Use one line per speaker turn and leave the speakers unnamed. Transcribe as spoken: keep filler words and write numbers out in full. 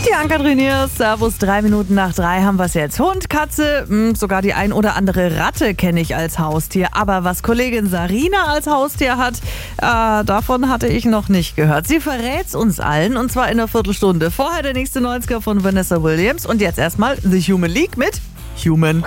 Die Ann-Kathrin hier, Servus, drei Minuten nach drei haben wir es jetzt. Hund, Katze, mh, sogar die ein oder andere Ratte kenne ich als Haustier. Aber was Kollegin Sarina als Haustier hat, äh, davon hatte ich noch nicht gehört. Sie verrät's uns allen und zwar in einer Viertelstunde. Vorher der nächste neunziger von Vanessa Williams und jetzt erstmal The Human League mit Human.